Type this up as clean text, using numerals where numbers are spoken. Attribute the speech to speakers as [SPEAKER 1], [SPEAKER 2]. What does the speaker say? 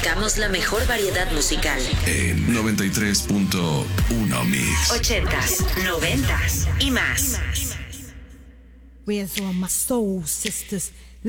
[SPEAKER 1] buscamos la mejor variedad musical.
[SPEAKER 2] En 93.1 Mix.
[SPEAKER 1] 80s, 90s y más.
[SPEAKER 3] Where's all my soul sisters?